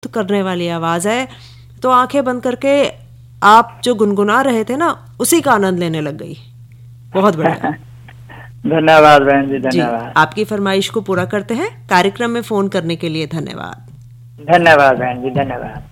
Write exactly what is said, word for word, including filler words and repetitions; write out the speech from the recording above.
करने वाली आवाज है। तो आंखें बंद करके आप जो गुनगुना रहे थे ना, उसी का आनंद लेने लग गई। बहुत बढ़िया। धन्यवाद बहन जी, धन्यवाद। आपकी फरमाइश को पूरा करते हैं। कार्यक्रम में फोन करने के लिए धन्यवाद। धन्यवाद बहन जी, धन्यवाद।